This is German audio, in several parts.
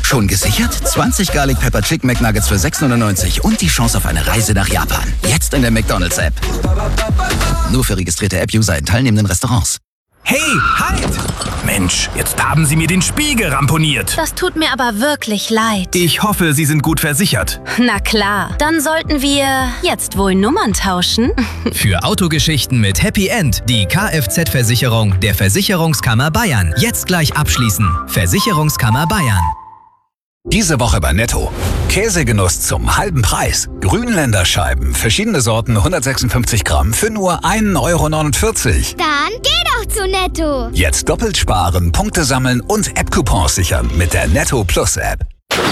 Schon gesichert? 20 Garlic Pepper Chicken McNuggets für 6,99 und die Chance auf eine Reise nach Japan. Jetzt in der McDonald's-App. Nur für registrierte App-User in teilnehmenden Restaurants. Hey, halt! Mensch, jetzt haben Sie mir den Spiegel ramponiert. Das tut mir aber wirklich leid. Ich hoffe, Sie sind gut versichert. Na klar, dann sollten wir jetzt wohl Nummern tauschen. Für Autogeschichten mit Happy End die Kfz-Versicherung der Versicherungskammer Bayern. Jetzt gleich abschließen. Versicherungskammer Bayern. Diese Woche bei Netto. Käsegenuss zum halben Preis. Grünländerscheiben, verschiedene Sorten, 156 Gramm für nur 1,49 Euro. Dann geh doch zu Netto. Jetzt doppelt sparen, Punkte sammeln und App-Coupons sichern mit der Netto Plus App.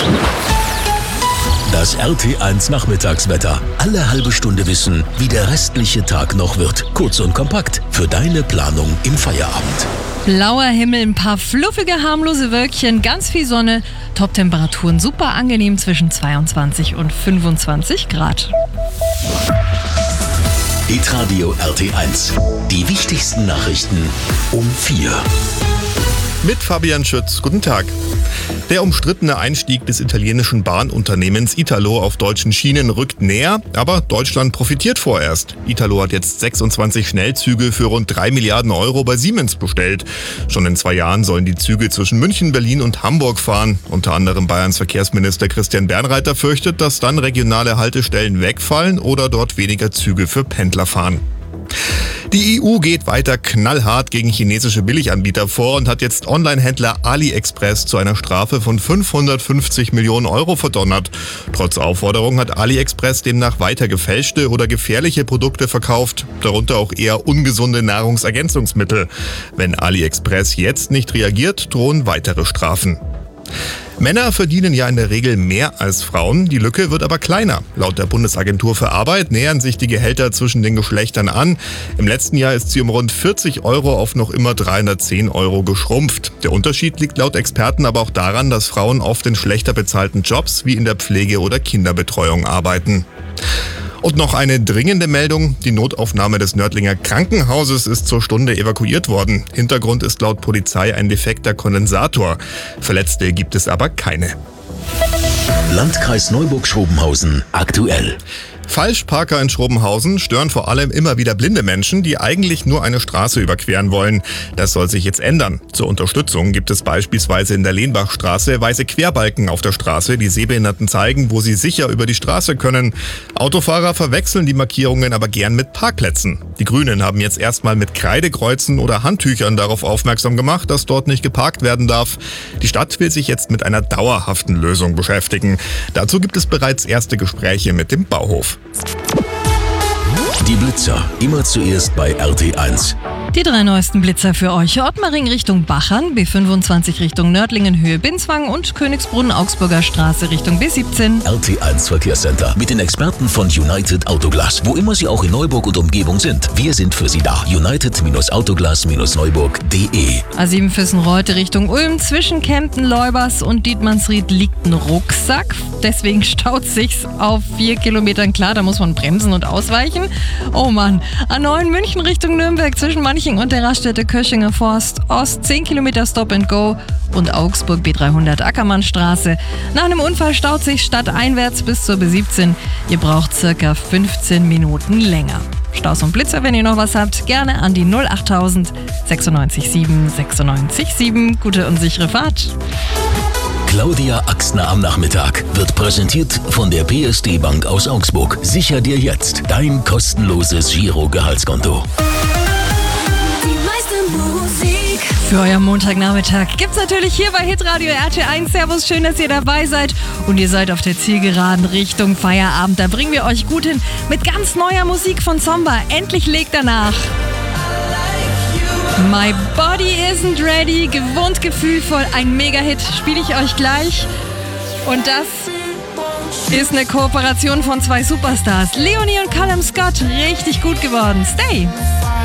Das RT1 Nachmittagswetter. Alle halbe Stunde wissen, wie der restliche Tag noch wird. Kurz und kompakt für deine Planung im Feierabend. Blauer Himmel, ein paar fluffige, harmlose Wölkchen, ganz viel Sonne, Top-Temperaturen super angenehm zwischen 22 und 25 Grad. Hitradio RT1. Die wichtigsten Nachrichten um 4. Mit Fabian Schütz. Guten Tag. Der umstrittene Einstieg des italienischen Bahnunternehmens Italo auf deutschen Schienen rückt näher, aber Deutschland profitiert vorerst. Italo hat jetzt 26 Schnellzüge für rund 3 Milliarden Euro bei Siemens bestellt. Schon in 2 Jahren sollen die Züge zwischen München, Berlin und Hamburg fahren. Unter anderem Bayerns Verkehrsminister Christian Bernreiter fürchtet, dass dann regionale Haltestellen wegfallen oder dort weniger Züge für Pendler fahren. Die EU geht weiter knallhart gegen chinesische Billiganbieter vor und hat jetzt Online-Händler AliExpress zu einer Strafe von 550 Millionen Euro verdonnert. Trotz Aufforderung hat AliExpress demnach weiter gefälschte oder gefährliche Produkte verkauft, darunter auch eher ungesunde Nahrungsergänzungsmittel. Wenn AliExpress jetzt nicht reagiert, drohen weitere Strafen. Männer verdienen ja in der Regel mehr als Frauen, die Lücke wird aber kleiner. Laut der Bundesagentur für Arbeit nähern sich die Gehälter zwischen den Geschlechtern an. Im letzten Jahr ist sie um rund 40 Euro auf noch immer 310 Euro geschrumpft. Der Unterschied liegt laut Experten aber auch daran, dass Frauen oft in schlechter bezahlten Jobs wie in der Pflege oder Kinderbetreuung arbeiten. Und noch eine dringende Meldung. Die Notaufnahme des Nördlinger Krankenhauses ist zur Stunde evakuiert worden. Hintergrund ist laut Polizei ein defekter Kondensator. Verletzte gibt es aber keine. Landkreis Neuburg-Schrobenhausen aktuell. Falschparker in Schrobenhausen stören vor allem immer wieder blinde Menschen, die eigentlich nur eine Straße überqueren wollen. Das soll sich jetzt ändern. Zur Unterstützung gibt es beispielsweise in der Lehnbachstraße weiße Querbalken auf der Straße, die Sehbehinderten zeigen, wo sie sicher über die Straße können. Autofahrer verwechseln die Markierungen aber gern mit Parkplätzen. Die Grünen haben jetzt erstmal mit Kreidekreuzen oder Handtüchern darauf aufmerksam gemacht, dass dort nicht geparkt werden darf. Die Stadt will sich jetzt mit einer dauerhaften Lösung beschäftigen. Dazu gibt es bereits erste Gespräche mit dem Bauhof. Die Blitzer, immer zuerst bei RT1. Die 3 neuesten Blitzer für euch. Ottmaring Richtung Bachern, B25 Richtung Nördlingen Höhe Binswang und Königsbrunn Augsburger Straße Richtung B17. RT1 Verkehrscenter mit den Experten von United Autoglas. Wo immer Sie auch in Neuburg und Umgebung sind, wir sind für Sie da. United-Autoglas-Neuburg.de. A7 Füssen-Reutte Richtung Ulm. Zwischen Kempten, Leubers und Dietmannsried liegt ein Rucksack. Deswegen staut sich's auf 4 Kilometern. Klar, da muss man bremsen und ausweichen. Oh Mann. A9 München Richtung Nürnberg zwischen Manching und der Raststätte Köchinger Forst Ost 10 Kilometer Stop and Go und Augsburg B300 Ackermannstraße. Nach einem Unfall staut sich stadteinwärts bis zur B17. Ihr braucht circa 15 Minuten länger. Staus und Blitzer, wenn ihr noch was habt, gerne an die 08000 96 7 96 7. Gute und sichere Fahrt. Claudia Axtner am Nachmittag wird präsentiert von der PSD Bank aus Augsburg. Sicher dir jetzt dein kostenloses Giro-Gehaltskonto. Für euren Montagnachmittag gibt's natürlich hier bei Hitradio RT1. Servus, schön, dass ihr dabei seid. Und ihr seid auf der Zielgeraden Richtung Feierabend. Da bringen wir euch gut hin mit ganz neuer Musik von Zomba. Endlich legt er nach. My Body Isn't Ready, gewohnt gefühlvoll, ein Mega-Hit, spiele ich euch gleich. Und das ist eine Kooperation von 2 Superstars, Leonie und Callum Scott, richtig gut geworden. Stay!